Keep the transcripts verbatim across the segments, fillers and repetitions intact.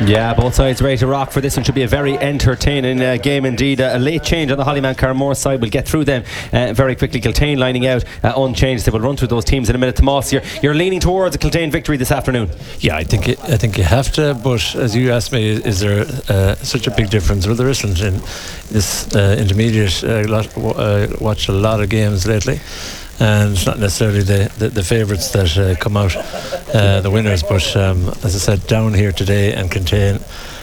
Yeah, both sides ready to rock for this one. Should be a very entertaining uh, game indeed. Uh, a late change on the Hollymount Carramore side. We'll get through them uh, very quickly. Kiltane lining out uh, unchanged. They will run through those teams in a minute. Tomas, you're, you're leaning towards a Kiltane victory this afternoon. Yeah, I think it, I think you have to. But as you asked me, is there uh, such a big difference? Well, there isn't in this uh, intermediate. Uh, lot, uh, watched a lot of games lately. And it's not necessarily the, the, the favourites that uh, come out uh, the winners, but um, as I said, down here today and Kiltane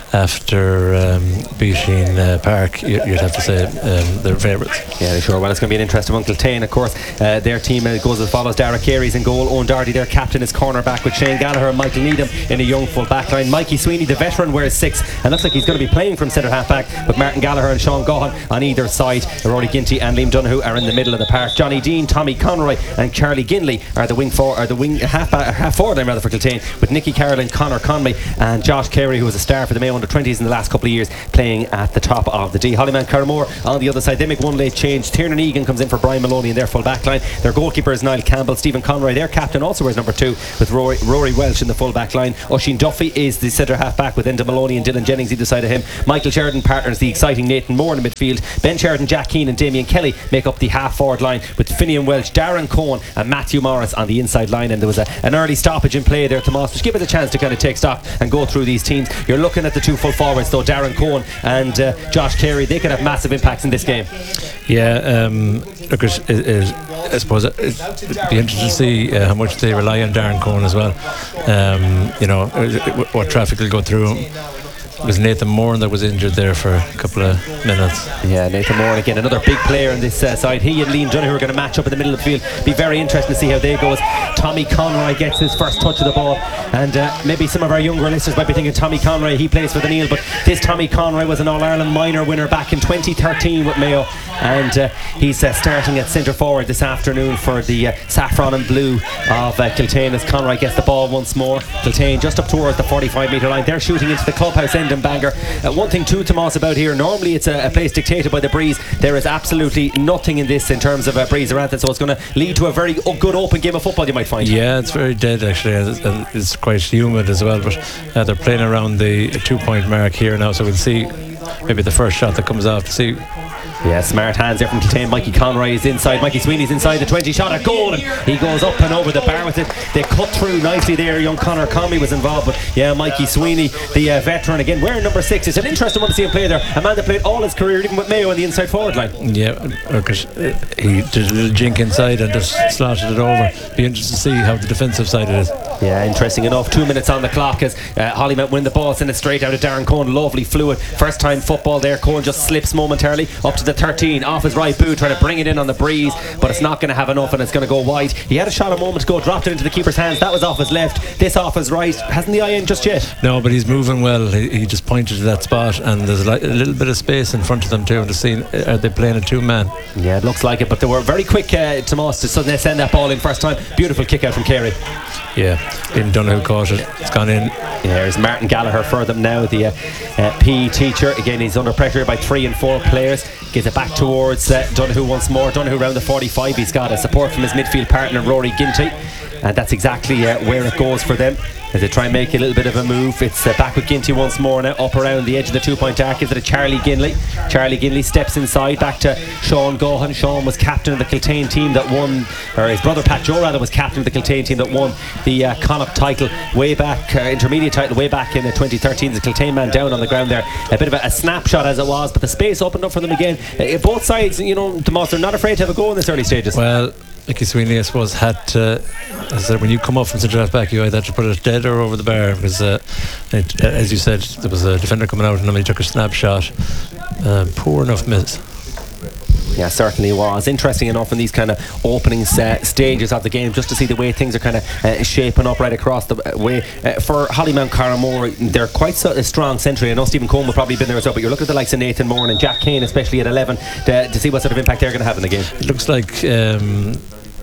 after um, beating uh, Park, you, you'd have to say um, they're favourites. Yeah, sure. Well, it's going to be an interesting one. Kiltane, of course, uh, their team uh, goes as follows. Dara Carey's in goal. Owen Doherty, their captain, is cornerback with Shane Gallagher and Michael Needham in a young full back line. Mikey Sweeney, the veteran, wears six and looks like he's going to be playing from centre half back, with Martin Gallagher and Sean Gaughan on either side. Rory Ginty and Liam Donoghue are in the middle of the park. Johnny Dean, Tommy Conroy and Charlie Ginley are the wing for are the wing half back, half forward line rather for Kiltane, with Nicky Carroll and Conor Conley and Josh Carey, who was a star for the Mayo under twenties in the last couple of years, playing at the top of the D. Hollymount Carramore on the other side, they make one late change. Tiernan Egan comes in for Brian Maloney in their full back line. Their goalkeeper is Niall Campbell. Stephen Conroy, their captain, also wears number two, with Rory, Rory Welsh in the full back line. Oisin Duffy is the centre half back, with Enda Maloney and Dylan Jennings either side of him. Michael Sheridan partners the exciting Nathan Moore in the midfield. Ben Sheridan, Jack Keane and Damien Kelly make up the half forward line, with Finian Welch, Darren Cohen and Matthew Morris on the inside line. And there was a, an early stoppage in play there, Tomas, which give us a chance to kind of take stock and go through these teams. You're looking at the two full forwards though, Darren Cohen and uh, Josh Carey. They could have massive impacts in this game. Yeah, um, look, it, it, it, I suppose it, it'd be interesting to see uh, how much they rely on Darren Cohen as well. Um, you know, what traffic will go through him. It was Nathan Moore that was injured there for a couple of minutes. Yeah, Nathan Moore again, another big player on this uh, side. He and Liam Donoghue are going to match up in the middle of the field. Be very interesting to see how they go. Tommy Conroy gets his first touch of the ball, and uh, maybe some of our younger listeners might be thinking Tommy Conroy, he plays for the Neil, but this Tommy Conroy was an All-Ireland minor winner back in twenty thirteen with Mayo, and uh, he's uh, starting at centre forward this afternoon for the uh, saffron and blue of uh, Kiltane, as Conroy gets the ball once more. Kiltane just up towards the forty-five metre line. They're shooting into the clubhouse end in Bangor. Uh, one thing too, Tomas, about here, normally it's a, a place dictated by the breeze. There is absolutely nothing in this in terms of a breeze around it, so it's going to lead to a very o- good open game of football, you might find. Yeah, it's very dead actually, and it's quite humid as well, but uh, they're playing around the two point mark here now, so we'll see maybe the first shot that comes off. See. Yeah, smart hands there from Kiltane. Mikey Conroy is inside. Mikey Sweeney's inside the twenty, shot at goal, and he goes up and over the bar with it. They cut through nicely there. Young Conor Conley was involved, but yeah, Mikey Sweeney, the uh, veteran again, wearing number six. It's an interesting one to see him play there. A man that played all his career, even with Mayo, in the inside forward line. Yeah, because uh, he did a little jink inside and just slotted it over. Be interesting to see how the defensive side it is. Yeah, interesting enough. Two minutes on the clock as uh, Hollymount win the ball, send it straight out of Darren Cohen. Lovely, fluid, first time football there. Cohen just slips momentarily up to the thirteen, off his right boot, trying to bring it in on the breeze, but it's not going to have enough and it's going to go wide. He had a shot a moment ago, dropped it into the keeper's hands. That was off his left, this off his right. Hasn't the eye in just yet? No, but he's moving well. He, he just pointed to that spot, and there's a, li- a little bit of space in front of them too. To see, are they playing a two-man? Yeah, it looks like it, but they were very quick, uh, Tomas, to suddenly send that ball in first time. Beautiful kick out from Carey. Yeah, Liam Donoghue caught it. It's gone in. Yeah, there's Martin Gallagher for them now, the uh, uh, P E teacher. Again, he's under pressure by three and four players. Gives it back towards uh, Donoghue once more. Donoghue around the forty-five. He's got a support from his midfield partner Rory Ginty, and that's exactly uh, where it goes for them as they try and make a little bit of a move. It's uh, back with Ginty once more now, up around the edge of the two-point arc. Gives it to Charlie Ginley. Charlie Ginley steps inside, back to Sean Gaughan. Sean was captain of the Kiltane team that won, or his brother Pat Joe rather was captain of the Kiltane team that won the uh, Connacht title way back, uh, intermediate title way back in uh, twenty thirteen. The Kiltane man down on the ground there. A bit of a, a snapshot as it was, but the space opened up for them again. Uh, both sides, you know, Tomas, they're not afraid to have a go in this early stages. Well, Mickey Sweeney, I suppose, had to, as I said, when you come up from centre half back, you either had to put it dead or over the bar, because uh, it, as you said, there was a defender coming out and then he took a snapshot. Um, poor enough miss. Yeah, certainly was. Interesting enough in these kind of opening uh, stages of the game, just to see the way things are kind of uh, shaping up right across the way. Uh, for Hollymount Carramore, they're quite so, a strong century. I know Stephen Cohen will probably been there as well, but you're looking at the likes of Nathan Moore and Jack Kane, especially at eleven, to, to see what sort of impact they're going to have in the game. It looks like um,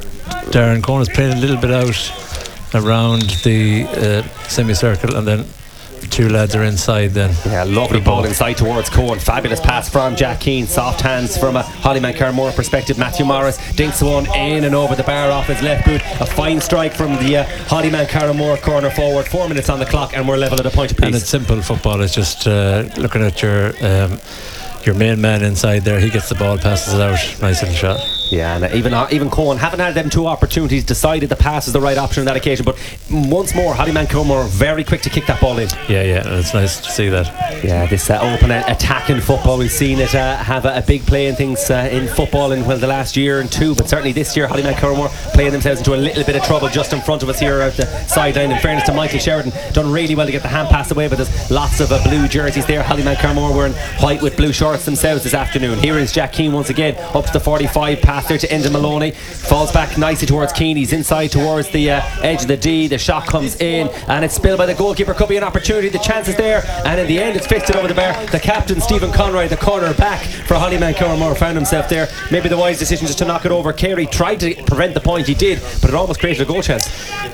Darren Cohen is playing a little bit out around the uh, semicircle, and then two few lads are inside then. Yeah, lovely ball inside towards Cohen. Fabulous pass from Jack Keane. Soft hands from a Hollyman Carramore perspective. Matthew Morris dinks one in and over the bar off his left boot. A fine strike from the uh, Hollyman Carramore corner forward. Four minutes on the clock and we're level at a point apiece. And it's simple football. It's just uh, looking at your um, your main man inside there. He gets the ball, passes it out. Nice little shot. Yeah, and even uh, even Cohen haven't had them two opportunities. Decided the pass is the right option on that occasion. But once more, Hollyman Carramore very quick to kick that ball in. Yeah, yeah, and it's nice to see that. Yeah, this uh, open uh, attacking football. We've seen it uh, have a, a big play in things uh, in football in well the last year and two, but certainly this year Hollyman Carramore playing themselves into a little bit of trouble just in front of us here out the sideline. In fairness to Michael Sheridan, done really well to get the hand pass away, but there's lots of uh, blue jerseys there. Hollyman Carramore wearing white with blue shorts themselves this afternoon. Here is Jack Keane once again up to the forty-five, pass there to Enda Maloney. Falls back nicely towards Keane. He's inside towards the uh, edge of the D. The shot comes in and it's spilled by the goalkeeper. Could be an opportunity. The chance is there, and in the end it's fisted over the bar. The captain Stephen Conroy, the corner back for Hollyman Carramore, found himself there. Maybe the wise decision just to knock it over. Carey tried to prevent the point. He did, but it almost created a goal chance.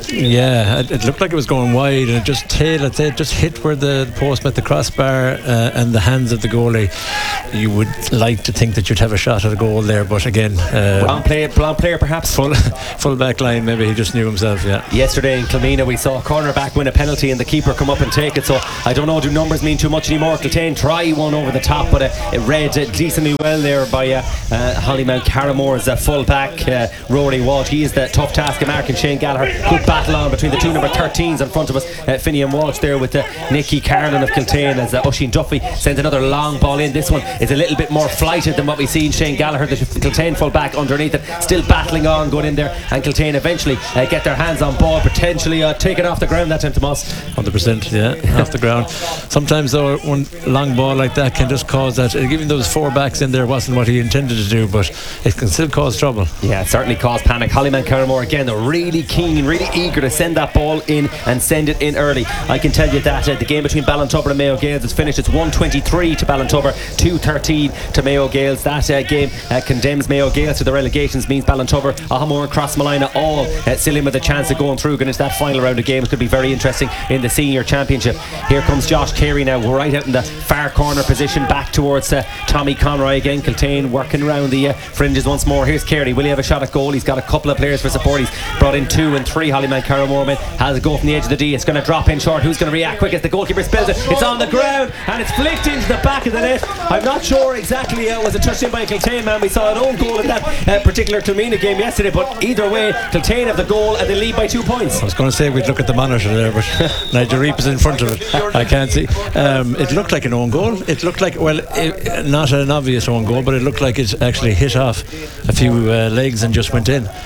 Yeah, it, it looked like it was going wide, and it just tailed. It just hit where the post met the crossbar uh, and the hands of the goalie. You would like to think that you'd have a shot at a goal there, but again, uh, wrong player, wrong player perhaps. Full, full back line. Maybe he just knew himself. Yeah. Yesterday in Kilmena we saw a cornerback win a penalty and the keeper come up and take it. So I don't know, do numbers mean too much anymore? Kiltane try one over the top, but uh, it read uh, decently well there by uh, uh, Hollyman Carramore's uh, full back uh, Rory Walsh. He is the tough task of marking Shane Gallagher. Good battle on between the two number thirteens in front of us. Uh, Finian Walsh there with uh, Nicky Carlin of Kiltane as uh, Oisin Duffy sends another long ball in. This one is a little bit more flighted than what we see in Shane Gallagher, the Kiltane full back underneath it, still battling on, going in there, and Kiltane eventually uh, get their hands on ball, potentially uh, taken off the ground that time, Tomas. one hundred percent, yeah, off the ground. Sometimes though one long ball like that can just cause that, even though those four backs in there wasn't what he intended to do, but it can still cause trouble. Yeah, it certainly caused panic. Hollyman Carramore again, they're really keen, really eager to send that ball in and send it in early. I can tell you that uh, the game between Ballintubber and Mayo Gales is finished. It's one twenty-three to Ballintubber, two thirteen to Mayo Gales. That uh, game uh, condemns Mayo Gales to the relegations, means Ballintubber, Ahamore and Crossmalina all uh, still in with a chance of going through, going into that final round of games. Could be very interesting in the senior championship. Here comes Josh Carey now, right out in the far corner position, back towards uh, Tommy Conroy again. Kiltane working around the uh, fringes once more. Here's Carey, will he have a shot at goal? He's got a couple of players for support. He's brought in two and three. Hollyman Carramore men has a go from the edge of the D. It's going to drop in short. Who's going to react quick as the goalkeeper spills it? It's on the ground and it's flicked into the back of the net. I'm not sure exactly uh, was it touched in by a Kiltane man. We saw an own goal in that uh, particular Kilmena game yesterday, but either way Kiltane have the goal and they lead by two points. I was going to say we'd look at the monitor there, but Nigel Reap is in front of it. I can't see. Um, it looked like an own goal. It looked like, well, it, not an obvious own goal, but it looked like it actually hit off a few uh, legs and just went in.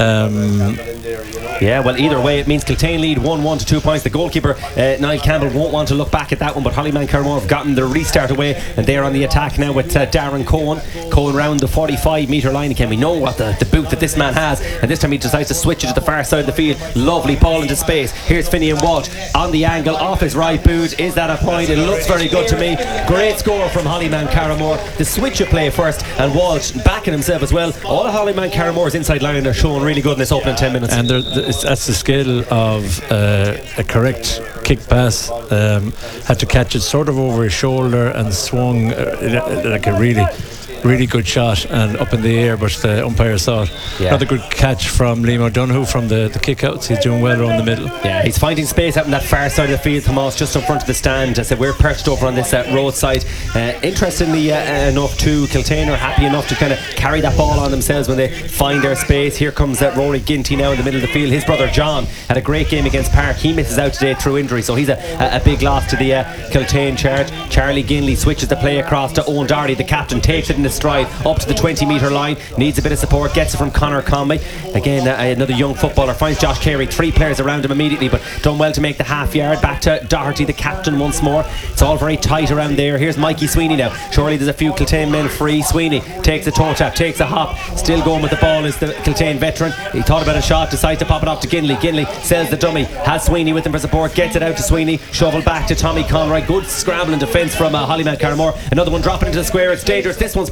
Um, Yeah, well, either way, it means Kiltane lead one one to two points. The goalkeeper, uh, Niall Campbell, won't want to look back at that one, but Hollyman Carramore have gotten the restart away, and they're on the attack now with uh, Darren Cohen. Cohen round the forty-five metre line again. We know what the, the boot that this man has, and this time he decides to switch it to the far side of the field. Lovely ball into space. Here's Finian Walsh on the angle, off his right boot. Is that a point? It looks very good to me. Great score from Hollyman Carramore. The switch of play first, and Walsh backing himself as well. All of Hollyman Carramore's inside line are showing really good in this opening ten minutes. And it's, that's the skill of uh, a correct kick pass. Um, had to catch it sort of over his shoulder and swung uh, like a really really good shot and up in the air, but the umpire saw it. Yeah. Another good catch from Liam O'Donoghue from the, the kick outs. He's doing well around the middle. Yeah, he's finding space out in that far side of the field, Tomas, just in front of the stand. I said we're perched over on this uh, roadside. Uh, interestingly uh, enough too, Kiltane are happy enough to kind of carry that ball on themselves when they find their space. Here comes uh, Rory Ginty now in the middle of the field. His brother John had a great game against Park. He misses out today through injury, so he's a, a, a big loss to the uh, Kiltane charge. Charlie Ginley switches the play across to Owen Doherty, the captain, takes it in the stride up to the twenty metre line, needs a bit of support, gets it from Conor Conway. Again, uh, another young footballer, finds Josh Carey, three players around him immediately, but done well to make the half yard. Back to Doherty, the captain, once more. It's all very tight around there. Here's Mikey Sweeney now. Surely there's a few Kiltane men free. Sweeney takes a toe tap, takes a hop, still going with the ball is the Kiltane veteran. He thought about a shot, decides to pop it off to Ginley. Ginley sells the dummy, has Sweeney with him for support, gets it out to Sweeney, shovel back to Tommy Conroy. Good scrambling defence from uh, Hollyman Carramore. Another one dropping into the square, it's dangerous. This one's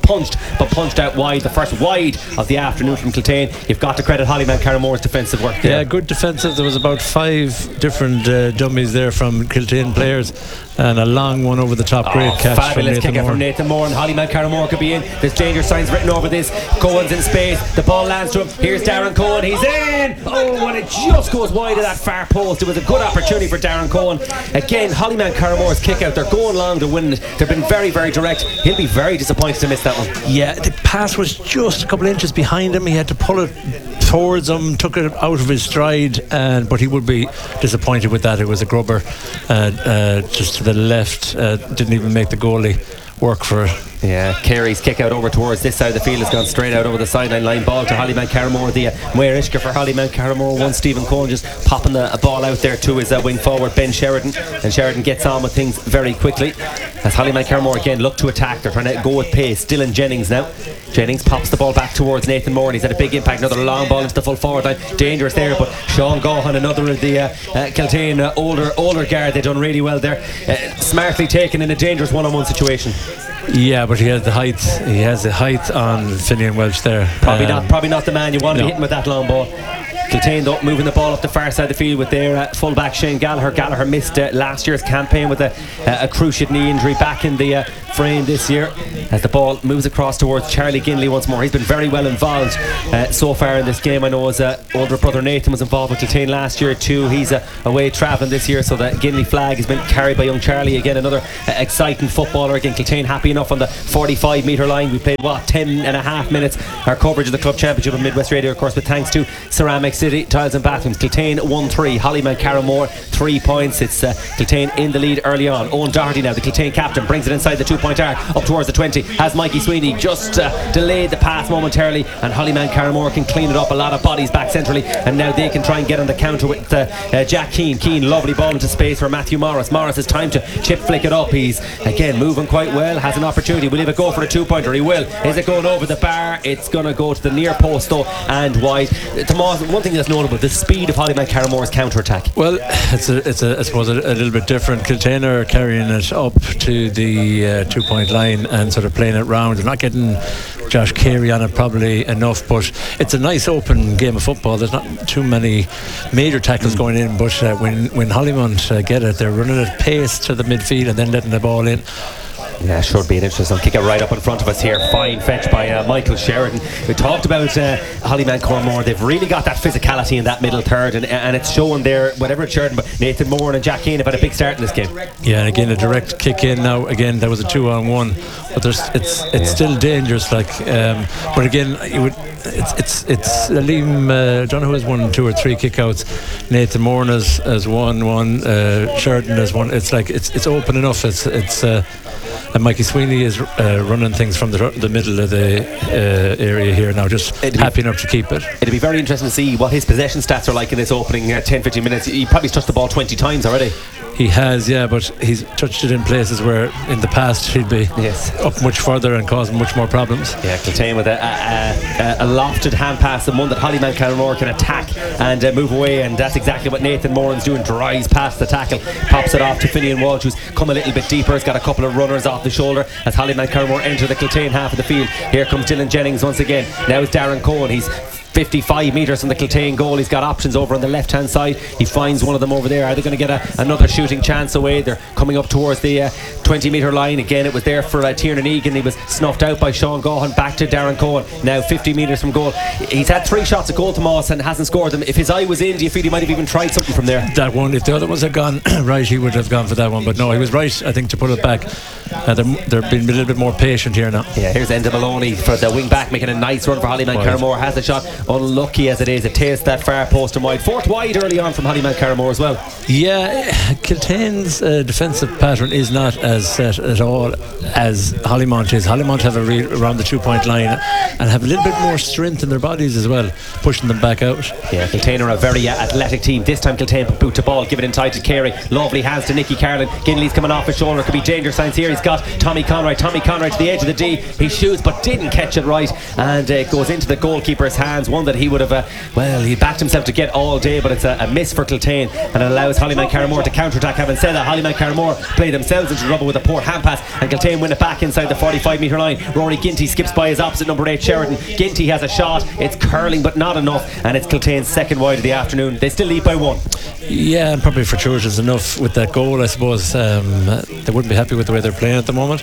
punched, but punched out wide. The first wide of the afternoon from Kiltane. You've got to credit Hollyman Carramore's defensive work there. Yeah, good defensive. There was about five different uh, dummies there from Kiltane players, and a long one over the top. Great oh, catch fabulous from Nathan kick out Moore. from Nathan Moore, and Hollyman Carramore could be in. There's danger signs written over this. Cohen's in space, the ball lands to him. Here's Darren Cohen, he's in. Oh, and it just goes wide of that far post. It was a good opportunity for Darren Cohen. Again, Hollyman Carramore's kick out, they're going long to win it. They've been very very direct. He'll be very disappointed to miss that one. Yeah, the pass was just a couple of inches behind him. He had to pull it towards him, took it out of his stride, and but he would be disappointed with that. It was a grubber uh, uh, just to the left, uh, didn't even make the goalie work for it. Yeah, Carey's kick out over towards this side of the field has gone straight out over the sideline line. Ball to Hollyman Carramore. The uh, Muir Ishka for Hollyman Carramore. One Stephen Cohen just popping the a ball out there to his uh, wing forward Ben Sheridan, and Sheridan gets on with things very quickly as Hollyman Carramore again look to attack. They're trying to go with pace. Dylan Jennings now. Jennings pops the ball back towards Nathan Moore, and he's had a big impact. Another long ball into the full forward line. Dangerous there, but Sean Gaughan, another of the uh, uh, Kiltane uh, older older guard, they've done really well there. Uh, smartly taken in a dangerous one-on-one situation. Yeah, but he has the height. He has the height on Finian Welch there. Probably um, not. Probably not the man you want to no. be hitting with that long ball. Kiltane though moving the ball up the far side of the field with their uh, full-back Shane Gallagher. Gallagher missed uh, last year's campaign with a, uh, a cruciate knee injury, back in the uh, frame this year as the ball moves across towards Charlie Ginley once more. He's been very well involved uh, so far in this game. I know his uh, older brother Nathan was involved with Kiltane last year too. He's uh, away travelling this year, so the Ginley flag has been carried by young Charlie. Again, another uh, exciting footballer. Again, Kiltane happy enough on the forty-five metre line. We played what ten and a half minutes our coverage of the club championship on Midwest Radio, of course, with thanks to Ceramic City Tiles and Bathrooms. Kiltane one three, Hollyman Carramore three points. It's uh, Kiltane in the lead early on. Owen Doherty now, the Kiltane captain, brings it inside the two point arc up towards the twenty. Has Mikey Sweeney just uh, delayed the pass momentarily, and Hollyman Carramore can clean it up. A lot of bodies back centrally, and now they can try and get on the counter with uh, uh, Jack Keane. Keane, lovely ball into space for Matthew Morris. Morris has time to chip flick it up. He's again moving quite well, has an opportunity. Will he go for a two pointer? He will. Is it going over the bar? It's going to go to the near post though and wide. Tomas, one thing that's notable, the speed of Hollyman Carramore's counter attack. Well, it's a, it's a, I suppose a, a little bit different. Kiltane are carrying it up to the uh, two point line and sort of playing it round. They're not getting Josh Carey on it probably enough, but it's a nice open game of football. There's not too many major tackles mm. going in, but uh, when, when Hollymount uh, get it, they're running at pace to the midfield and then letting the ball in. Yeah, should be an interesting kick out right up in front of us here. Fine fetch by uh, Michael Sheridan. We talked about uh, Hollyman Carramore. They've really got that physicality in that middle third, and, and it's showing there, whatever it's Sheridan, but Nathan Moore and Jack Keane have had a big start in this game. Yeah, and again a direct kick in now. Again, that was a two on one, but there's it's it's yeah. still dangerous. Like, um, but again, you would. It's it's it's Liam uh, John who has won two or three kickouts. Nathan Moore has, has won one. Uh, Sheridan has won. It's like it's it's open enough. It's it's. Uh, And Mikey Sweeney is uh, running things from the, the middle of the uh, area here now, just it'd happy enough to keep it. It'd be very interesting to see what his possession stats are like in this opening uh, ten fifteen minutes. He probably touched the ball twenty times already. He has, yeah, but he's touched it in places where in the past he'd be yes. up much further and causing much more problems. Yeah, Kiltane with a, a, a, a lofted hand pass, and one that Hollyman Carramore can attack and uh, move away, and that's exactly what Nathan Moran's doing. Drives past the tackle, pops it off to Finian Walsh, who's come a little bit deeper. He's got a couple of runners off the shoulder as Hollyman Carramore enter the Kiltane half of the field. Here comes Dylan Jennings once again. Now it's Darren Cohen. He's fifty-five metres from the Kiltane goal. He's got options over on the left hand side. He finds one of them over there. Are they going to get a, another shooting chance away? They're coming up towards the uh, twenty metre line. Again, it was there for uh, Tiernan Egan. He was snuffed out by Sean Gaughan. Back to Darren Cohen, now fifty metres from goal. He's had three shots at goal, Tomas, and hasn't scored them. If his eye was in, do you feel he might have even tried something from there? That one, if the other ones had gone right, he would have gone for that one, but no, he was right, I think, to put it back. uh, they're, they're being a little bit more patient here now. Yeah, here's Enda Maloney for the wing back, making a nice run for Hollyman Carramore. Has the shot, unlucky as it is. It tastes that far post and wide. Fourth wide early on from Hollyman Carramore as well. Yeah, Kiltane's uh, defensive pattern is not as set at all as Hollymount is. Hollymount have a re- around the two point line and have a little bit more strength in their bodies as well, pushing them back out. Yeah, Kiltane are a very uh, athletic team. This time Kiltane boot to ball, give it inside to Carey. Lovely hands to Nicky Carlin. Ginley's coming off his shoulder. Could be danger signs here. He's got Tommy Conroy. Tommy Conroy to the edge of the D. He shoots but didn't catch it right, and uh, it goes into the goalkeeper's hands. one that he would have, uh, well, he backed himself to get all day, but it's a, a miss for Kiltane, and it allows Hollyman Carramore to counter-attack. Having said that, Hollyman Carramore play themselves into trouble with a poor hand pass, and Kiltane win it back inside the forty-five metre line. Rory Ginty skips by his opposite, number eight Sheridan. Ginty has a shot, it's curling but not enough, and it's Kiltane's second wide of the afternoon. They still lead by one. Yeah, and probably fortuitous enough with that goal, I suppose. Um, they wouldn't be happy with the way they're playing at the moment.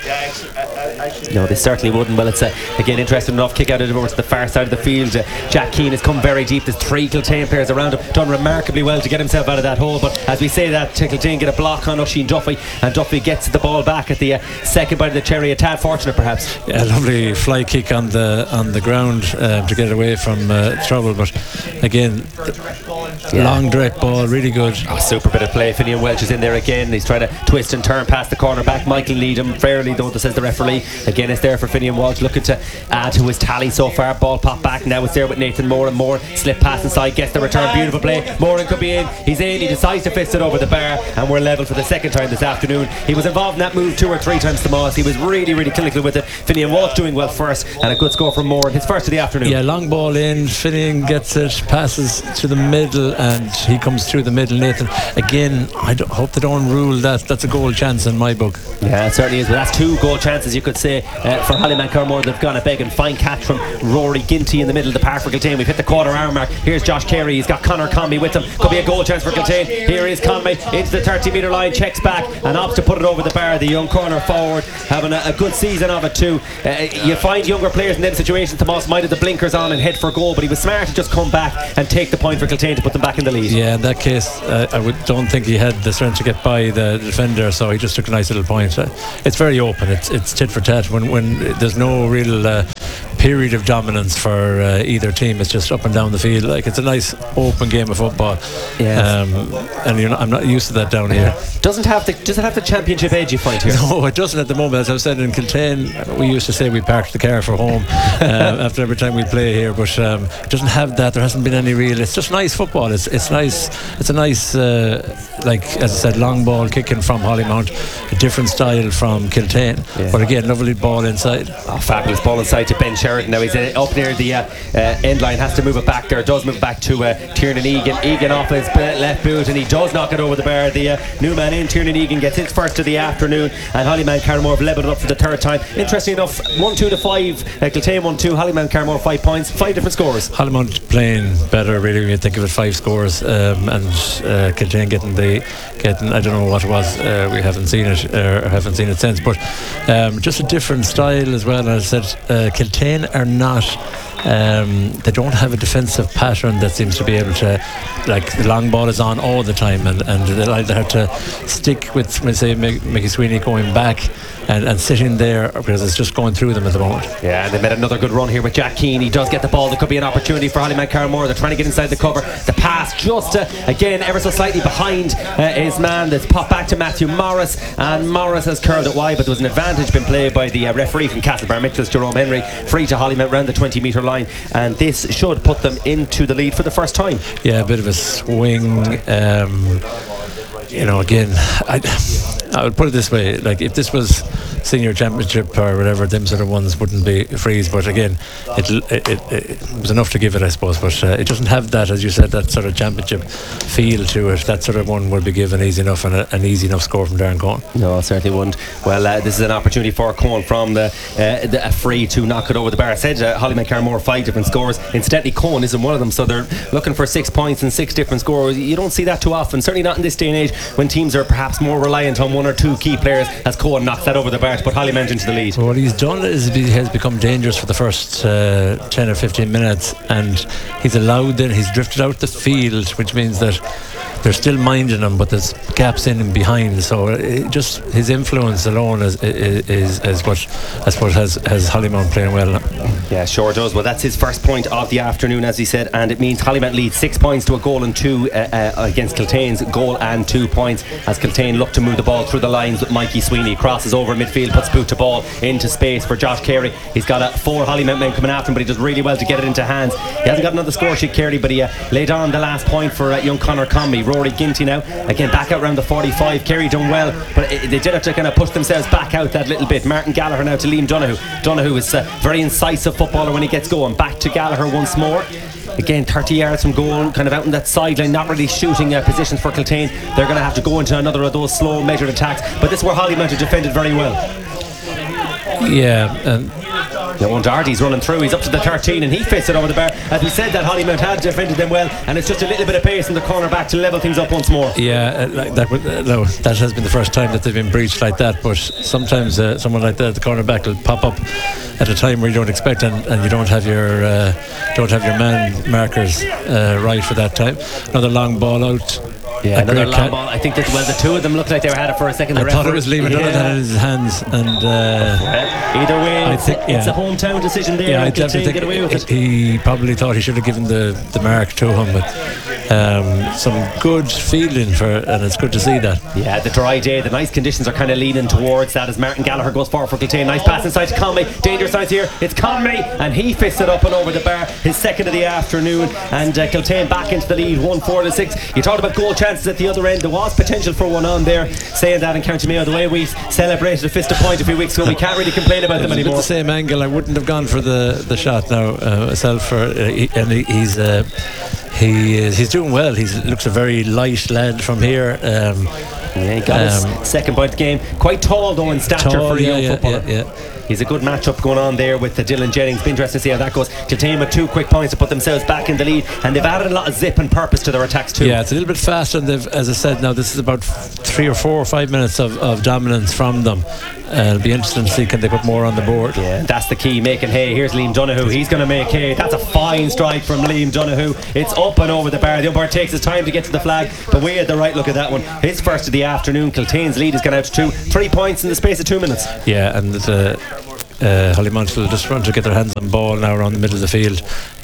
No, they certainly wouldn't. Well, it's uh, again interesting enough. Kick out of over to the far side of the field. uh, Jack Keane has come very deep. There's three Kiltane players around him, done remarkably well to get himself out of that hole, but as we say that, Kiltane get a block on Oisin Duffy, and Duffy gets the ball back at the uh, second bite of the cherry. A tad fortunate perhaps. Yeah, lovely fly kick on the on the ground uh, to get away from uh, trouble, but again, yeah. long direct ball, really good. Oh, super bit of play. Finian Welch is in there again. He's trying to twist and turn past the corner back. Michael Needham, fairly though, says the referee. Again, it's there for Finian Welch, looking to add to his tally so far. Ball pop back, now it's there with Nathan Moore, and Moore slip pass inside, gets the return, beautiful play. Moore could be in, he's in, he decides to fist it over the bar, and we're level for the second time this afternoon. He was involved in that move two or three times to Moss. He was really, really clinical with it. Finian Welch doing well first, and a good score from Moore, his first of the afternoon. Yeah, long ball in, Finian gets it, passes to the middle, and he comes through the middle. Nathan, again, I don't, hope they don't rule that. That's a goal chance in my book. Yeah, it certainly is. Well, that's two goal chances, you could say, uh, for Hollyman Carramore. They've gone a big and fine catch from Rory Ginty in the middle of the park for Kiltane. We've hit the quarter hour mark. Here's Josh Carey, he's got Conor Conmey with him. Could be a goal chance for Kiltane. Here is Conmey into the thirty metre line, checks back and opts to put it over the bar. The young corner forward having a, a good season of it too. Uh, you find younger players in them situations. Tomas might have the blinkers on and head for goal, but he was smart to just come back and take the point for Kiltane to put them back in the lead. Yeah, in that case, uh, I would, don't think he had the strength to get by the defender, so he just took a nice little point. Uh, it's very open. It's it's tit for tat when when there's no real uh, period of dominance for uh, either team. It's just up and down the field. Like, it's a nice open game of football. Yes. Um, and you're not, I'm not used to that down here. Doesn't have the does it have the championship edge you find here? No, it doesn't at the moment. As I said, in Kiltane, we used to say we parked the car for home uh, after every time we play here, but um, it doesn't have that. There hasn't been any real. It's just nice football. It's it's nice. It's a nice, uh, like as I said, long ball kicking from Hollymount, a different style from Kiltane. Yeah. But again, lovely ball inside. Oh, fabulous ball inside to Ben Sheridan. Now he's uh, up near the uh, uh, end line, has to move it back there. Does move it back to uh, Tiernan Egan. Egan off his left boot, and he does knock it over the bar. The uh, new man in, Tiernan Egan, gets his first of the afternoon, and Hollyman Carramore have levelled it up for the third time. Interesting enough, one two to five. Uh, Kiltane one two. Hollyman Carramore five points. Five different scores. Hollymount playing better, really, when you think of it. Five scores, um, and uh, Kiltane getting the getting. I don't know what it was. Uh, we haven't seen it, or haven't seen it since. But um, just a different style as well. As I said, uh, Kiltane are not. Um, they don't have a defensive pattern that seems to be able to, like, the long ball is on all the time, and, and they'll either have to stick with, let's say, Mickey Sweeney going back and, and sitting there, because it's just going through them at the moment. Yeah, and they made another good run here with Jack Keane. He does get the ball. There could be an opportunity for Hollyman Carramore. They're trying to get inside the cover. The pass just uh, again ever so slightly behind uh, his man. That's popped back to Matthew Morris, and Morris has curled it wide, but there was an advantage been played by the uh, referee from Castlebar Mitchell, Jerome Henry. Free to Hollymount round the twenty metre line, and this should put them into the lead for the first time. Yeah, a bit of a swing. Um, you know, again, I, I would put it this way: like, if this was senior championship or whatever, them sort of ones wouldn't be freeze. But again, it it, it, it was enough to give it, I suppose. But uh, it doesn't have that, as you said, that sort of championship feel to it. That sort of one would be given easy enough, and a, an easy enough score from Darren Cohen. No, certainly wouldn't. Well, uh, this is an opportunity for Cohen from the, uh, the a free to knock it over the bar. I said uh, Hollyman Carramore five different scores. Incidentally, Cohen isn't one of them, so they're looking for six points and six different scores. You don't see that too often, certainly not in this day and age, when teams are perhaps more reliant on one or two key players, as Cohen knocks that over the bar to put Hollymount into the lead. Well, what he's done is he has become dangerous for the first uh, ten or fifteen minutes, and he's allowed then he's drifted out the field, which means that they're still minding him, but there's gaps in and behind. So it just his influence alone is is, is, is what I suppose has has Hollymount playing well. Yeah, sure does. Well, that's his first point of the afternoon, as he said, and it means Hollymount leads six points to a goal and two uh, uh, against Kiltane's goal and two points, as Kiltane look to move the ball through the lines with Mikey Sweeney. Crosses over midfield, puts boot to ball into space for Josh Carey. He's got a four Hollymount men coming after him, but he does really well to get it into hands. He hasn't got another score sheet, Carey, but he uh, laid on the last point for uh, young Conor Conmey. Rory Ginty now again back out around the forty-five. Carey done well, but it, they did have to kind of push themselves back out that little bit. Martin Gallagher now to Liam Donoghue. Donoghue is a very incisive footballer when he gets going. Back to Gallagher once more. again thirty yards from goal, kind of out in that sideline, not really shooting uh, positions for Kiltane. They're going to have to go into another of those slow measured attacks, but this is where Hollymount have defended very well. Yeah, and now Dardy's running through, he's up to the thirteen and he fits it over the bar. As we said, that Hollymount had defended them well, and it's just a little bit of pace in the corner back to level things up once more. Yeah, uh, like that, uh, no, that has been the first time that they've been breached like that, but sometimes uh, someone like that, the cornerback will pop up at a time where you don't expect, and, and you don't have your uh, don't have your man markers uh, right for that time. Another long ball out. Yeah, another long ball. I think that, well, the two of them looked like they had it for a second. The I thought it was Liam McDonald yeah. had it in his hands, and uh, well, either way, I think, yeah. it's a hometown decision there. Yeah, I definitely think get away with it. He probably thought he should have given the, the mark to him, but um, some good feeling for, and it's good to see that. Yeah, the dry day, the nice conditions are kind of leaning towards that as Martin Gallagher goes forward for Kiltane. Nice pass inside to Conway. Danger signs here. It's Conway, and he fists it up and over the bar. His second of the afternoon, and uh, Kiltane back into the lead, one four to six. You talked about goal chances at the other end. There was potential for one on there. Saying that in County Mayo, the way we celebrated a fist of point a few weeks ago, we can't really complain about them anymore. With the same angle, I wouldn't have gone for the, the shot now uh, myself. For uh, he, and he, he's uh, he is he's doing well. He looks a very light lad from here. Um, yeah, he got um, his second point of the game. Quite tall though in stature tall, for a young yeah, footballer. Yeah, yeah. He's a good matchup going on there with the Dylan Jennings. Be interesting to see how that goes. Kiltane with two quick points to put themselves back in the lead, and they've added a lot of zip and purpose to their attacks too. Yeah, it's a little bit faster, and they've, as I said, now this is about three or four or five minutes of, of dominance from them. Uh, it'll be interesting to see can they put more on the board. Yeah, that's the key, making hay. Here's Liam Donoghue, he's going to make hay. That's a fine strike from Liam Donoghue. It's up and over the bar. The umpire takes his time to get to the flag, but we had the right look at that one. His first of the afternoon. Kiltane's lead has gone out to two three points in the space of two minutes. Yeah, and the uh, Hollymount will just run to get their hands on the ball now around the middle of the field.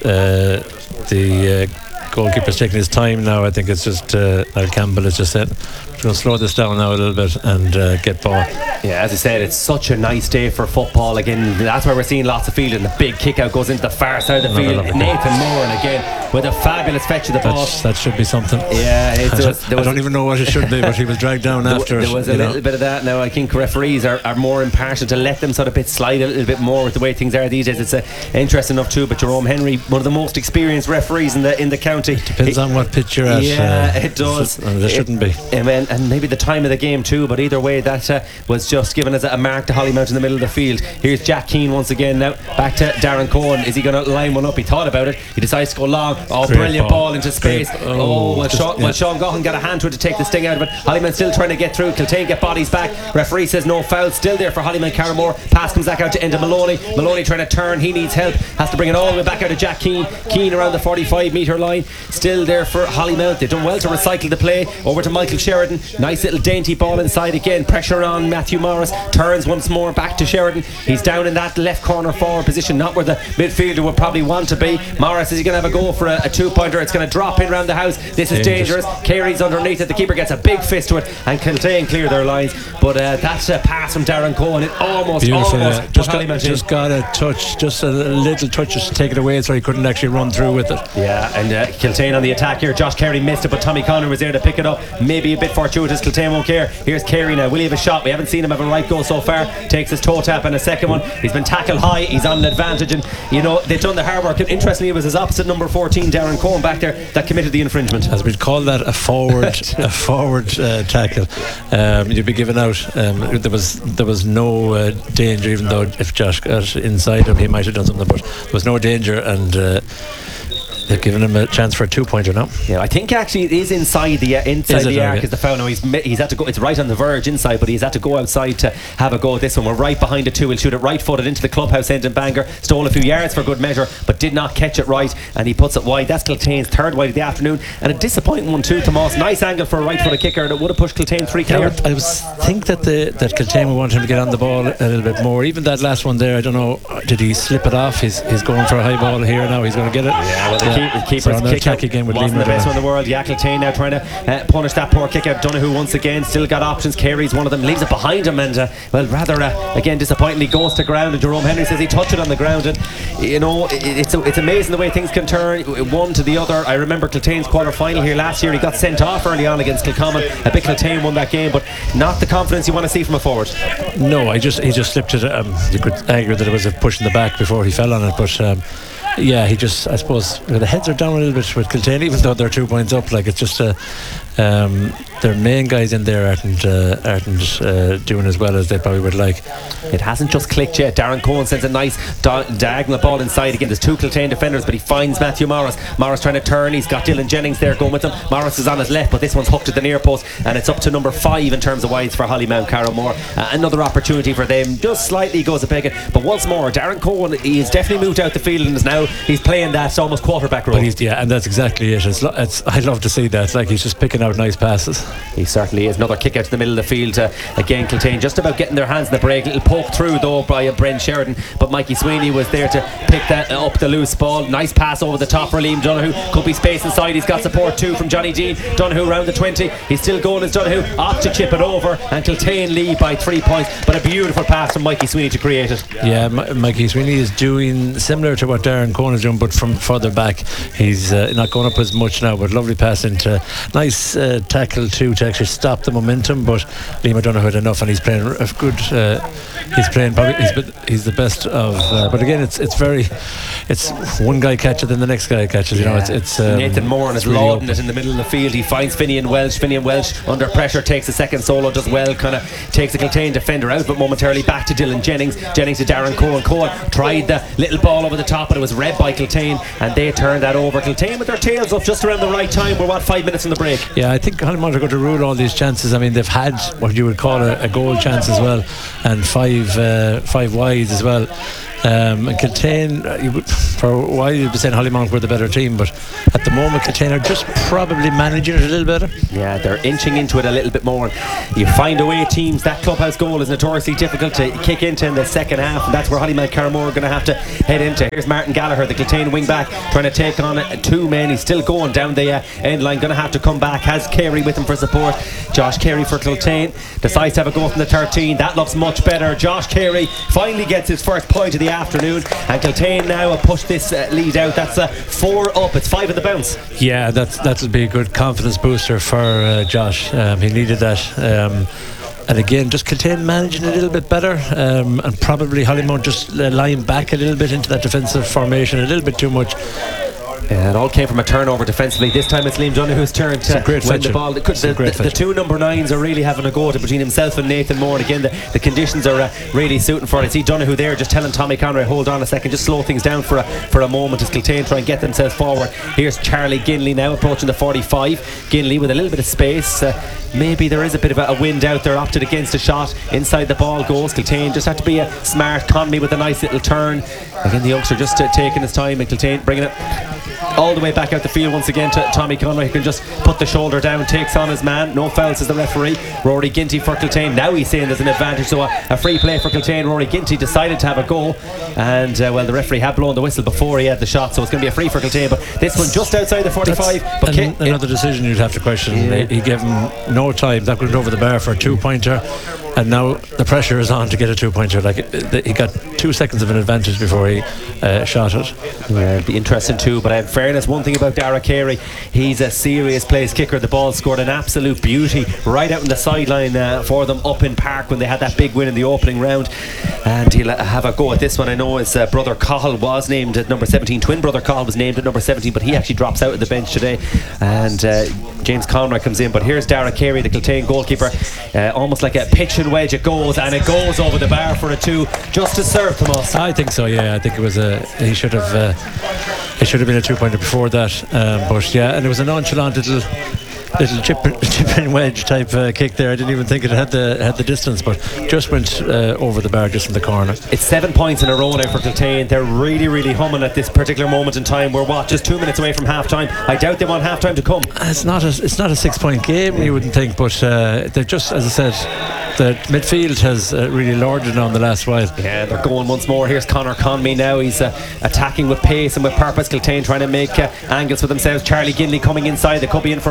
Uh, the uh, goalkeeper's taking his time now. I think it's just uh, Al Campbell has just said we're going to slow this down now a little bit and uh, get ball. Yeah, as I said, it's such a nice day for football. Again, that's where we're seeing lots of fielding. The big kick out goes into the far side of the field. Nathan Moran again with a fabulous fetch of the ball. That's, that should be something. Yeah, it I, was, don't, I don't even know what it should be, but he was dragged down there, after there was it, a little know. bit of that. Now I think referees are, are more impartial to let them sort of bit slide a little bit more with the way things are these days. It's uh, interesting enough too. But Jerome Henry, one of the most experienced referees in the in the county. Depends it, on what pitch you're at. Yeah, uh, it does. There shouldn't it, be. And, and maybe the time of the game too. But either way, that uh, was just given as a mark to Hollymount in the middle of the field. Here's Jack Keane once again. Now back to Darren Cohen. Is he going to line one up? He thought about it. He decides to go long. Oh, Great brilliant ball. ball into space. Great. Oh, oh well, Sean, yeah. well, Sean Gaughan got a hand to it to take the sting out of it. Hollymount still trying to get through. Kiltane get bodies back. Referee says no foul. Still there for Hollymount Carramore. Pass comes back out to Enda Maloney. Maloney trying to turn. He needs help. Has to bring it all the way back out to Jack Keane. Keane around the forty-five metre line. Still there for Hollymount. They've done well to recycle the play. Over to Michael Sheridan. Nice little dainty ball inside again. Pressure on Matthew Morris. Turns once more back to Sheridan. He's down in that left corner forward position, not where the midfielder would probably want to be. Morris, is he going to have a go for a, a two pointer? It's going to drop in around the house. This is dangerous. Carey's underneath it. The keeper gets a big fist to it, and Kiltane clear their lines. But uh, that's a pass from Darren Cohen. It almost, Beautiful, almost yeah. just, got, just got a touch, just a little touch just to take it away so he couldn't actually run through with it. Yeah, and uh, Kiltane on the attack here. Josh Carey missed it, but Tommy Connor was there to pick it up. Maybe a bit fortuitous. Kiltane won't care. Here's Carey now. Will he have a shot? We haven't seen him have a right goal so far. Takes his toe tap and a second one. He's been tackled high. He's on an advantage, and you know they've done the hard work. And interestingly, it was his opposite number fourteen, Darren Cohen, back there that committed the infringement. As we'd call that a forward, a forward uh, tackle. Um, you'd be given out. Um, there was there was no uh, danger, even though if Josh got inside him, he might have done something. But there was no danger, and. Uh, They've given him a chance for a two-pointer now. Yeah, I think actually it is inside the uh, inside the arc is the foul. Now he's he's had to go. It's right on the verge inside, but he's had to go outside to have a go at this one. We're right behind it too. He'll shoot it right-footed into the clubhouse end in Bangor. Stole a few yards for good measure, but did not catch it right, and he puts it wide. That's Kiltane's third wide of the afternoon, and a disappointing one too. Tomas, nice angle for a right-footed kicker that would have pushed Kiltane three clear. Yeah, I was think that the that Kiltane would want him to get on the ball a little bit more. Even that last one there, I don't know, did he slip it off? He's he's going for a high ball here now. He's going to get it. Yeah, well, the, yeah. keep, the keeper's so kick again with wasn't Liam the best one in the world. Yeah, Kiltane now trying to uh, punish that poor kick out. Donoghue once again still got options. Carey's one of them, leaves it behind him, and uh, well, rather uh, again disappointingly goes to ground. And Jerome Henry says he touched it on the ground, and you know it, it's it's amazing the way things can turn one to the other. I remember Kiltane's quarter final here last year. He got sent off early on against Kilcommon. I bet Kiltane won that game, but not the confidence you want to see from a forward. No, I just he just slipped it. Um, you could argue that it was a push in the back before he fell on it, but. Um, yeah, he just, I suppose, the heads are down a little bit with Kiltane, even though they're two points up. Like, it's just a. Um, their main guys in there aren't uh, aren't uh, doing as well as they probably would like. It hasn't just clicked yet. Darren Cohen sends a nice di- diagonal ball inside again. There's two Kiltane defenders, but he finds Matthew Morris. Morris trying to turn. He's got Dylan Jennings there going with him. Morris is on his left, but this one's hooked at the near post, and it's up to number five in terms of wides for Hollymount Carrowmore. Uh, another opportunity for them. Just slightly goes a begging, but once more, Darren Cohen, he's definitely moved out the field and is now he's playing that almost quarterback role. But he's, yeah, and that's exactly it. It's, lo- it's, I love to see that. It's like he's just picking out nice passes. He certainly is. Another kick out to the middle of the field. Uh, again, Kiltane just about getting their hands in the break. Little poke through though by uh, Brent Sheridan, but Mikey Sweeney was there to pick that uh, up the loose ball. Nice pass over the top for Liam Donoghue. Could be space inside. He's got support too from Johnny Dean. Donoghue round the twenty. He's still going as Donoghue. Off to chip it over, and Kiltane lead by three points. But a beautiful pass from Mikey Sweeney to create it. Yeah, M- Mikey Sweeney is doing similar to what Darren Cohen is doing, but from further back. He's uh, not going up as much now, but lovely pass into nice uh, tackle too to actually stop the momentum. But Liam O'Donoghue had enough, and he's playing a good. Uh, he's playing probably he's, he's the best of. Uh, but again, it's it's very, it's one guy catches then the next guy catches. You yeah. know, it's it's um, Nathan Moran is really lauding open. it in the middle of the field. He finds Finian Welsh. Finian Welsh under pressure takes a second solo, does well, kind of takes the Kiltane defender out, but momentarily back to Dylan Jennings. Jennings to Darren Cohen. Cohen tried the little ball over the top, but it was read by Kiltane, and they turned that over. Kiltane with their tails up just around the right time. We're what, five minutes in the break? Yeah, I think Hollymount are going to rule all these chances. I mean, they've had what you would call a, a goal chance as well, and five uh, five wides as well. Um, and Kiltane, uh, you would, for a while you'd be saying Hollymount were the better team, but at the moment Kiltane are just probably managing it a little better. Yeah, they're inching into it a little bit more. You find away teams, that clubhouse goal is notoriously difficult to kick into in the second half, and that's where Hollymount Carrowmore are going to have to head into. Here's Martin Gallagher, the Kiltane wing back, trying to take on two men. He's still going down the uh, end line, going to have to come back. Has Carey with him for support. Josh Carey for Kiltane decides to have a go from the thirteen. That looks much better. Josh Carey finally gets his first point of the afternoon, and Kiltane now have pushed this uh, lead out. That's uh, four up. It's five at the bounce. Yeah, that's that'll be a good confidence booster for uh, Josh. Um, he needed that. Um, and again, just Kiltane managing a little bit better, um, and probably Hollymount just uh, lying back a little bit into that defensive formation a little bit too much. Yeah, it all came from a turnover defensively. This time it's Liam Donoghue's turn to win fetching. the ball. The, the, the, the two number nines are really having a go to between himself and Nathan Moore. And again, the, the conditions are uh, really suiting for it. I see Donoghue there just telling Tommy Conroy, hold on a second, just slow things down for a, for a moment as Kiltane try and get themselves forward. Here's Charlie Ginley now approaching the forty-five. Ginley with a little bit of space. Uh, maybe there is a bit of a, a wind out there, opted against a shot. Inside the ball goes. Kiltane just had to be a smart. Conley with a nice little turn. Again, the youngster just uh, taking his time, and Kiltane bringing it all the way back out the field once again to Tommy Conroy, who can just put the shoulder down, takes on his man. No fouls as the referee. Rory Ginty for Kiltane. Now he's saying there's an advantage, so a, a free play for Kiltane. Rory Ginty decided to have a go, and uh, well, the referee had blown the whistle before he had the shot, so it's going to be a free for Kiltane. But this one just outside the forty-five. That's but an, another decision you'd have to question. Yeah. He gave him no time. That went over the bar for a two pointer, and now the pressure is on to get a two pointer. Like it, he got two seconds of an advantage before he uh, shot it. Yeah, it'll be interesting too. But in fairness, one thing about Dara Carey, he's a serious place kicker. The ball scored an absolute beauty right out on the sideline uh, for them up in Park when they had that big win in the opening round. And he'll have a go at this one. I know his uh, brother Cahill was named at number seventeen. Twin brother Cahill was named at number seventeen, but he actually drops out of the bench today. And uh, James Conroy comes in. But here's Dara Carey, the Kiltane goalkeeper, uh, almost like a pitching wedge. It goes, and it goes over the bar for a two. Just to serve Tomas. I think so. Yeah, I think it was a. He should have. Uh, it should have been a two pointer before that. Um, but yeah, and it was a nonchalant little. Little chip, chipping wedge type uh, kick there. I didn't even think it had the had the distance, but just went uh, over the bar, just in the corner. It's seven points in a row now for Kiltane. They're really, really humming at this particular moment in time. We're what, just two minutes away from half time. I doubt they want half time to come. It's not a it's not a six point game, you wouldn't think, but uh, they're just, as I said, the midfield has uh, really lorded on the last while. Yeah, they're going once more. Here's Conor Conmey now. He's uh, attacking with pace and with purpose. Kiltane trying to make uh, angles for themselves. Charlie Ginley coming inside. They could be in for another score.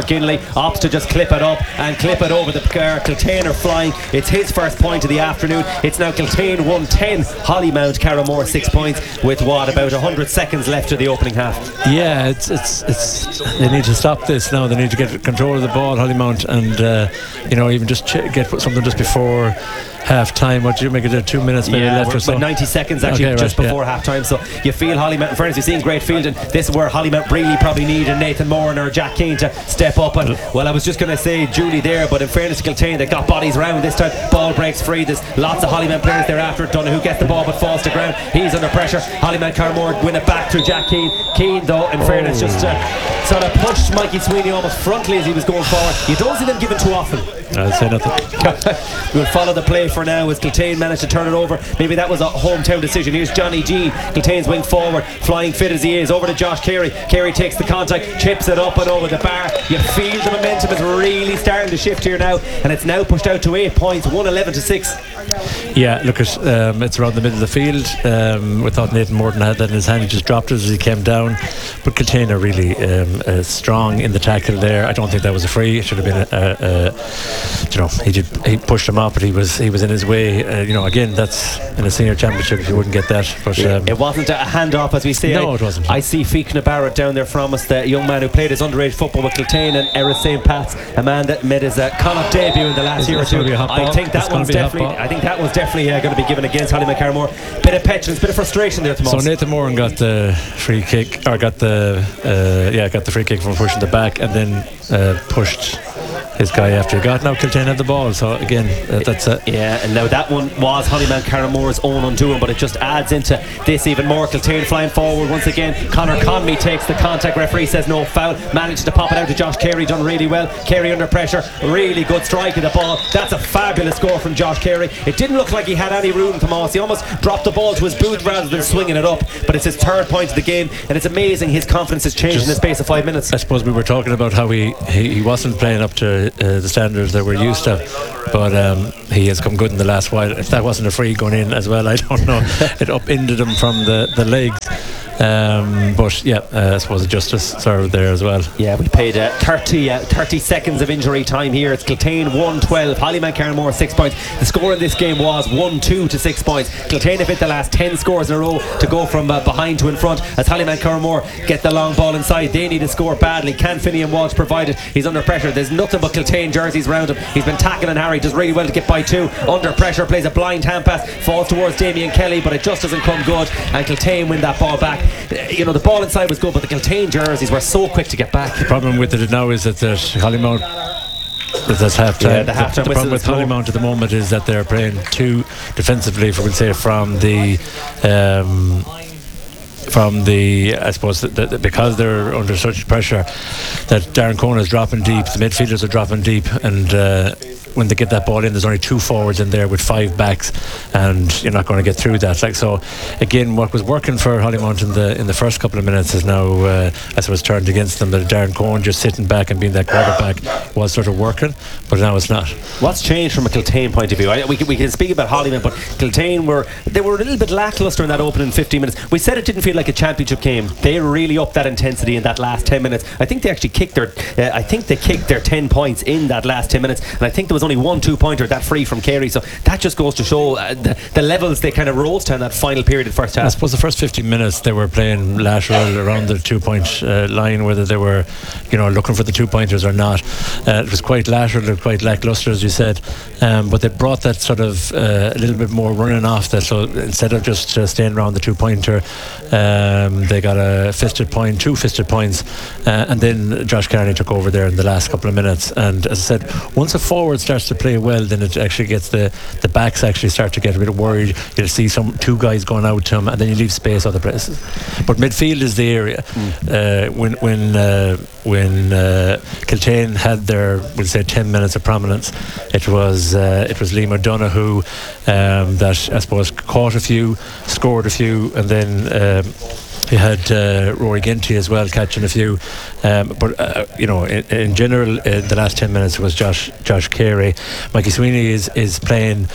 McGinley opts to just clip it up and clip it over the car. Kiltane are flying. It's his first point of the afternoon. It's now Kiltane one ten, Hollymount Carramore six points with what, about one hundred seconds left of the opening half. Yeah, it's it's it's they need to stop this now. They need to get control of the ball, Hollymount, and uh, you know, even just ch- get something just before half time. What do you make it there? Two minutes maybe yeah, left or so. ninety seconds actually, okay, just right, before yeah. half time. So you feel Hollymount, in fairness, you've seen great fielding. This is where Hollymount really probably needed Nathan Moran or Jack Keane to step up. And well, I was just going to say Julie there, but in fairness to Kiltane, they got bodies round this time. Ball breaks free. There's lots of Hollymount players there after it. Donoghue gets the ball but falls to ground. He's under pressure. Hollymount Carramore win it back through Jack Keane. Keane, though, in fairness, just uh, sort of pushed Mikey Sweeney almost frontally as he was going forward. You don't see them given too often. I'll say nothing. We'll follow the play for now as Kiltane managed to turn it over. Maybe that was a hometown decision. Here's Johnny G, Kiltane's wing forward, flying fit as he is, over to Josh Carey. Carey takes the contact, chips it up and over the bar. You feel the momentum is really starting to shift here now, and it's now pushed out to eight points, one eleven to six. Yeah, look, at, um, it's around the middle of the field. Um, we thought Nathan Morton had that in his hand. He just dropped it as he came down. But Kiltane are really um, uh, strong in the tackle there. I don't think that was a free. It should have been a, a, a you know, he did, he pushed him up, but he was he was in his way. Uh, you know, again, that's in a senior championship, you wouldn't get that. But um, it wasn't a handoff, as we say. No, I, it wasn't. I see Fiachna Barrett down there from us, the young man who played his underage football with Kiltane and Erris Saint Pat's, a man that made his uh, Connacht debut in the last Is year or this two. gonna be a hot I ball? think that It's gonna one's be a hot definitely. ball. I think that one's definitely uh, going to be given against Hollymount Carramore. Bit of petulance, bit of frustration there, Tomas. So Nathan Moran got the free kick, or got the uh, yeah, got the free kick from pushing the back, and then uh, pushed his guy after he got. Now Kiltane had the ball, so again, uh, that's it. Yeah, and now that one was Hollymount Carramore's own undoing, but it just adds into this even more. Kiltane flying forward once again. Conor Conmey takes the contact. Referee says no foul. Manages to pop it out to Josh Carey, done really well. Carey under pressure, really good strike of the ball. That's a fabulous score from Josh Carey. It didn't look like he had any room, Tomas. He almost dropped the ball to his boot rather than swinging it up, but it's his third point of the game, and it's amazing his confidence has changed just in the space of five minutes. I suppose we were talking about how he, he, he wasn't playing up to uh, the standards that we're used to, but um, he has come good in the last while. If that wasn't a free going in as well, I don't know. It upended him from the, the legs. Um, but yeah, uh, I suppose justice served there as well. Yeah, we paid uh, thirty, uh, thirty seconds of injury time here. It's Kiltane one twelve, Hollymount Carramore six points. The score in this game was one two to six points. Kiltane have hit the last ten scores in a row to go from uh, behind to in front as Hollymount Carramore get the long ball inside. They need to score badly. Can Finian Walsh provide it? He's under pressure. There's nothing but Kiltane jerseys around him. He's been tackling Harry, does really well to get by two. Under pressure, plays a blind hand pass, falls towards Damien Kelly, but it just doesn't come good, and Kiltane win that ball back. You know, the ball inside was good, but the Kiltane jerseys were so quick to get back. The problem with it now is that there's Hollymount, that's half time. Yeah, the half time the, the problem with Hollymount at the moment is that they're playing too defensively, if we can say, from the um, from the I suppose that, that because they're under such pressure that Darren Conan is dropping deep, the midfielders are dropping deep, and uh, when they get that ball in, there's only two forwards in there with five backs, and you're not going to get through that. Like, so again, what was working for Hollymount in the in the first couple of minutes is now uh, I suppose turned against them. That Darren Cohen just sitting back and being that quarterback was sort of working, but now it's not. What's changed from a Kiltane point of view? I, we, can, we can speak about Hollymount, but Kiltane were they were a little bit lacklustre in that opening fifteen minutes. We said it didn't feel like a championship game. They really upped that intensity in that last ten minutes. I think they actually kicked their uh, I think they kicked their ten points in that last ten minutes, and I think there was only one two pointer, that free from Carey. So that just goes to show uh, the, the levels they kind of rose to in that final period of the first half. I suppose the first fifteen minutes they were playing lateral around the two point uh, line, whether they were, you know, looking for the two pointers or not. Uh, it was quite lateral, quite lacklustre, as you said, um, but they brought that sort of uh, a little bit more running off that. So instead of just uh, staying around the two pointer, um, they got a fisted point, two fisted points, uh, and then Josh Carney took over there in the last couple of minutes. And as I said, once a forward starts to play well, then it actually gets the the backs actually start to get a bit worried. You'll see some two guys going out to him, and then you leave space other places. But midfield is the area. Mm. Uh, when when uh, when uh, Kiltane had their, we'll say, ten minutes of prominence, it was uh, it was Liam O'Donoghue um, that I suppose caught a few, scored a few, and then. Um, You had uh, Rory Ginty as well catching a few, um, but uh, you know, in, in general, uh, the last ten minutes was Josh Josh Carey. Mikey Sweeney is is playing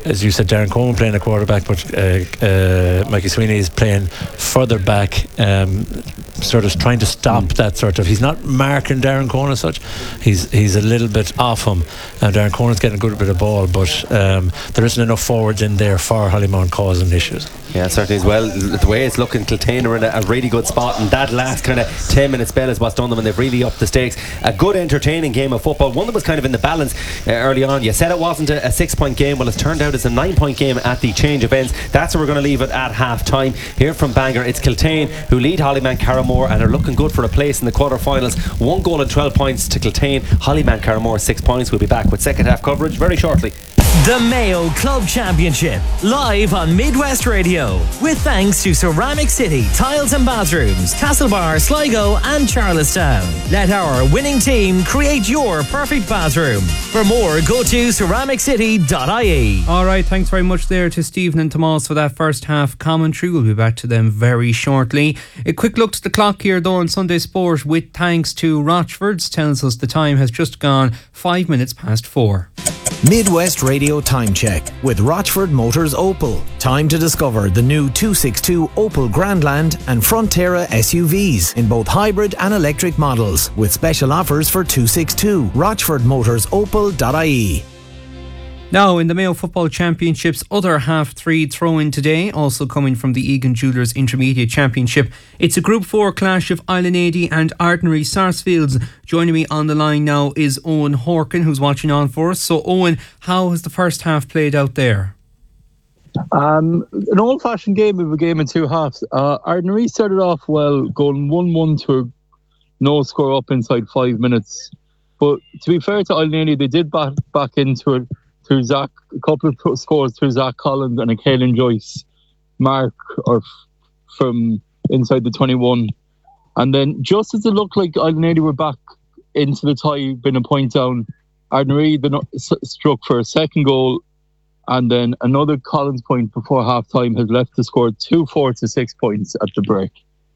as you said, Darren Coleman playing a quarterback, but uh, uh, Mikey Sweeney is playing further back, um, sort of trying to stop mm. that sort of. He's not marking Darren Cohen as such. He's he's a little bit off him, and Darren Cohen's getting a good bit of ball, but um, there isn't enough forwards in there for Hollymount causing issues. Yeah, certainly as well. The way it's looking, Kiltane are in a, a really good spot, and that last kind of ten minute spell is what's done them, and they've really upped the stakes. A good, entertaining game of football, one that was kind of in the balance uh, early on. You said it wasn't a, a six point game. Well, it's turned out it's a nine point game at the change of ends. That's where we're going to leave it at half time. Here from Bangor, it's Kiltane who lead Hollymount Carramore and are looking good for a place in the quarter-finals. One goal and twelve points to Kiltane. Hollymount Carramore six points. We'll be back with second half coverage very shortly. The Mayo Club Championship, live on Midwest Radio, with thanks to Ceramic City Tiles and Bathrooms, Castlebar, Sligo and Charlestown. Let our winning team create your perfect bathroom. For more, go to ceramic city dot I E. Alright, thanks very much there to Stephen and Tomas for that first half commentary. We'll be back to them very shortly. A quick look to the clock here though on Sunday Sport, with thanks to Rochford's, tells us the time has just gone five minutes past four. Midwest Radio Time Check with Rochford Motors Opel. Time to discover the new two sixty-two Opel Grandland and Frontera S U Vs in both hybrid and electric models, with special offers for two sixty-two. rochford motors opel dot I E. Now, in the Mayo Football Championship's other half-three throw-in today, also coming from the Egan Jewellers Intermediate Championship, it's a Group four clash of Islandady and Ardnary Sarsfields. Joining me on the line now is Owen Horkin, who's watching on for us. So, Owen, how has the first half played out there? Um, an old-fashioned game of a game in two halves. Uh, Ardnary started off well, going one one to a no score up inside five minutes. But to be fair to Islandady, they did back, back into it through Zach, a couple of scores through Zach Collins and a Caelan Joyce mark or f- from inside the twenty-one. And then just as it looked like Islandady were back into the tie, been a point down, Ardnary then s- struck for a second goal, and then another Collins point before half time has left the score two four to six points at the break.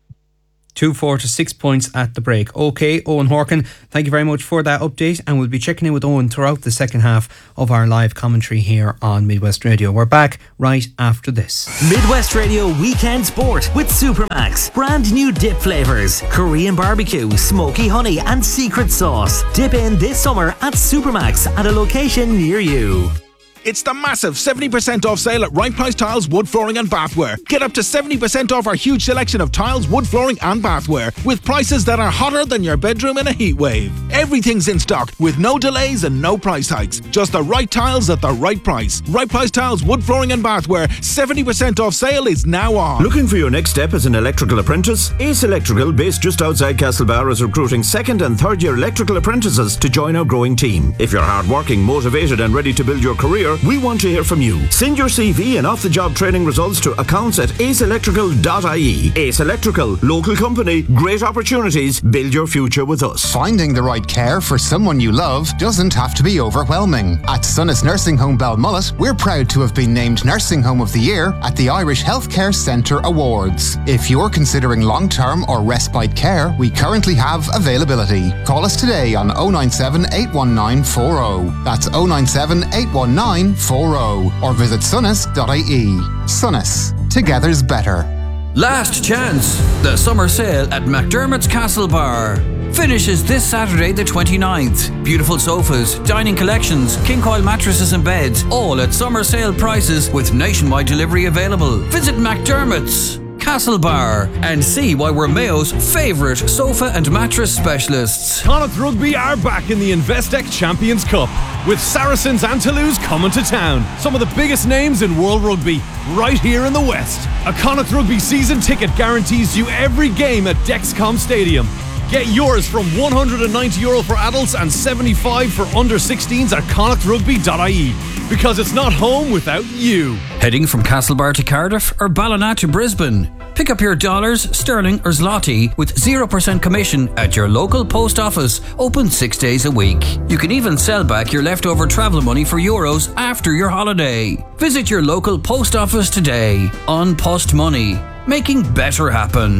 two four to six points at the break. OK, Owen Horkin, thank you very much for that update, and we'll be checking in with Owen throughout the second half of our live commentary here on Midwest Radio. We're back right after this. Midwest Radio Weekend Sport with Supermax. Brand new dip flavours, Korean barbecue, smoky honey and secret sauce. Dip in this summer at Supermax at a location near you. It's the massive seventy percent off sale at Right Price Tiles, Wood Flooring and Bathware. Get up to seventy percent off our huge selection of tiles, wood flooring and bathware, with prices that are hotter than your bedroom in a heat wave. Everything's in stock with no delays and no price hikes. Just the right tiles at the right price. Right Price Tiles, Wood Flooring and Bathware, seventy percent off sale is now on. Looking for your next step as an electrical apprentice? Ace Electrical, based just outside Castlebar, is recruiting second and third year electrical apprentices to join our growing team. If you're hardworking, motivated and ready to build your career, we want to hear from you. Send your C V and off-the-job training results to accounts at ace electrical dot I E. Ace Electrical, local company, great opportunities, build your future with us. Finding the right care for someone you love doesn't have to be overwhelming. At Sunnis Nursing Home Balmullet, we're proud to have been named Nursing Home of the Year at the Irish Healthcare Centre Awards. If you're considering long-term or respite care, we currently have availability. Call us today on oh nine seven, eight one nine four oh. That's oh nine seven, eight one nine four oh, or visit sunnis dot I E. Sunnis, together's better. Last chance. The summer sale at McDermott's Castlebar finishes this Saturday the twenty-ninth. Beautiful sofas, dining collections, king coil mattresses and beds, all at summer sale prices with nationwide delivery available. Visit McDermott's Castlebar and see why we're Mayo's favourite sofa and mattress specialists. Connacht Rugby are back in the Investec Champions Cup, with Saracens and Toulouse coming to town. Some of the biggest names in World Rugby, right here in the West. A Connacht Rugby season ticket guarantees you every game at Dexcom Stadium. Get yours from one hundred ninety euro for adults and seventy-five for under sixteens at connacht rugby dot I E. Because it's not home without you. Heading from Castlebar to Cardiff or Ballina to Brisbane? Pick up your dollars, sterling or zloty with zero percent commission at your local post office, open six days a week. You can even sell back your leftover travel money for euros after your holiday. Visit your local post office today. On Post Money, making better happen.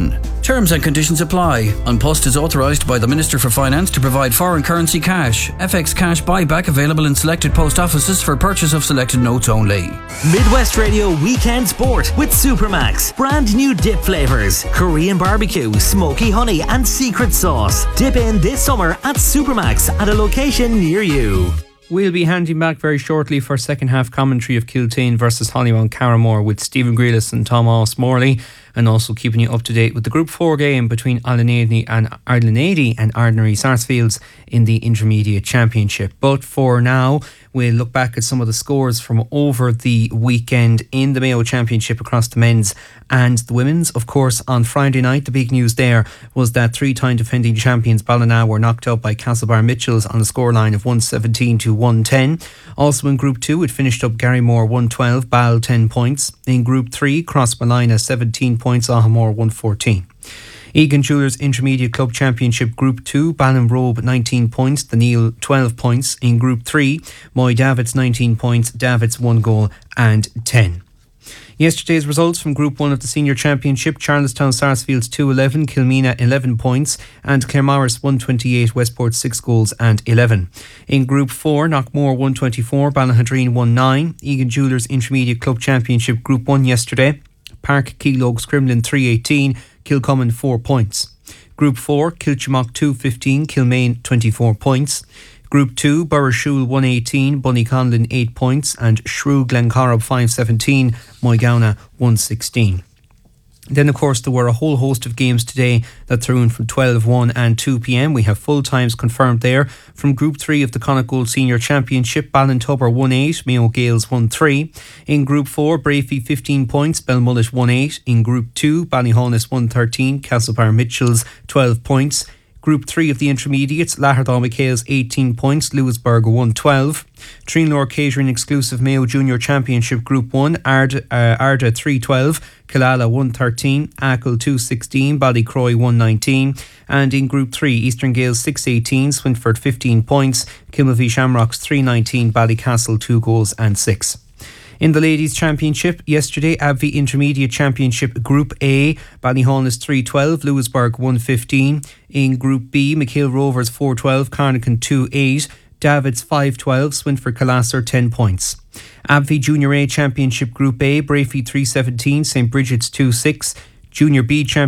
Terms and conditions apply. An Post is authorised by the Minister for Finance to provide foreign currency cash. F X cash buyback available in selected post offices for purchase of selected notes only. Midwest Radio Weekend Sport with Supermax. Brand new dip flavours. Korean barbecue, smoky honey and secret sauce. Dip in this summer at Supermax at a location near you. We'll be handing back very shortly for second half commentary of Kiltane versus Hollywell Carramore with Stephen Grealis and Thomas Morley, and also keeping you up to date with the Group four game between Allenady and Allenady and Ardnary Sarsfields in the Intermediate Championship. But for now, we'll look back at some of the scores from over the weekend in the Mayo Championship across the men's and the women's. Of course, on Friday night, the big news there was that three-time defending champions Ballina were knocked out by Castlebar Mitchells on the scoreline of one seventeen to one ten. Also in Group two, it finished up Garrymore one twelve, Ball ten points. In Group three, Crossmolina seventeen points, Ahamore one fourteen. Egan Jewellers Intermediate Club Championship Group two, Ballinrobe nineteen points, the Neil twelve points. In Group three, Moy Davids nineteen points, Davids one goal and ten. Yesterday's results from Group one of the Senior Championship: Charlestown Sarsfields two eleven, Kilmina eleven points, and Claremorris one twenty-eight, Westport six goals and eleven. In Group four, Knockmore one twenty-four, Ballahadreen one nine. Egan Jewellers Intermediate Club Championship Group one yesterday: Park Keelogue Scrimlin three eighteen, Kilcommon four points. Group four, Kilchimock two fifteen, Kilmaine twenty-four points. Group two, Burrishoole one eighteen, Bunnyconlin eight points, and Shrew Glencorrib five seventeen, Moygownagh one sixteen. Then, of course, there were a whole host of games today that threw in from twelve, one and two p.m. We have full times confirmed there. From Group three of the Connacht Gold Senior Championship, Ballintubber one eight, Mayo Gales one three. In Group four, Brafey fifteen points, Belmullet one eight. In Group two, Ballyhonus one thirteen, Castlebar Mitchells twelve points. Group three of the Intermediates, Lahardal McHale's eighteen points, Lewisburg one twelve. Treenlore Catering Exclusive Mayo Junior Championship Group one, Arda, uh, Arda three twelve, Killala one thirteen, Achill two sixteen, Ballycroy one nineteen. And in Group three, Eastern Gales six eighteen, Swinford fifteen points, Kilmavie Shamrocks three nineteen, Ballycastle two goals and six. In the Ladies' Championship, yesterday, Abvie Intermediate Championship Group A, Ballyhonus three twelve, Lewisburg one fifteen. In Group B, McHale Rovers four twelve, Carnacan two eight, Davids five twelve, Swinford Calasser ten points. Abvie Junior A Championship Group A, Brafey three seventeen, Saint Bridget's two six. Junior B Championship